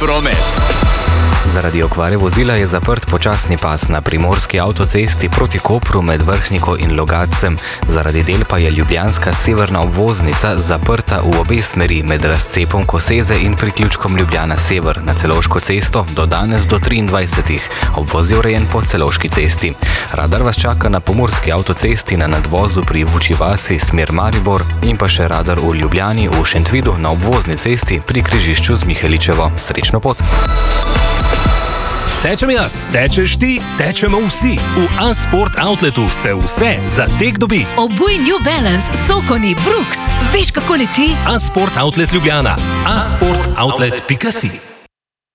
promet. Zaradi okvare vozila je zaprt počasni pas na primorski avtocesti proti Kopru med Vrhniko in Logatcem. Zaradi del pa je ljubljanska severna obvoznica zaprta v obe smeri med razcepom Koseze in priključkom Ljubljana Sever na Celovško cesto do danes do 23. Obvoz je urejen po Celovški cesti. Radar vas čaka na pomurski avtocesti na nadvozu pri Vučji vasi smer Maribor in pa še radar v Ljubljani v Šentvidu na obvozni cesti pri križišču z Miheličevo. Srečno pot! Tečem jaz, tečeš ti, tečemo vsi. V A-Sport Outletu se vse za tek dobi. Obuj New Balance, Sokoni, Brooks. Veš, kako leti? A-Sport Outlet Ljubljana. asportoutlet.si